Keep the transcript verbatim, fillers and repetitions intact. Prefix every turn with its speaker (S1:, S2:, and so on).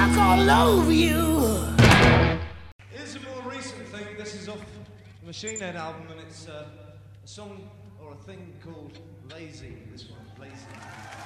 S1: walk all over you.
S2: Here's a more recent thing. This is off the Machine Head album, and it's uh, a song or a thing called Lazy. This one, Lazy.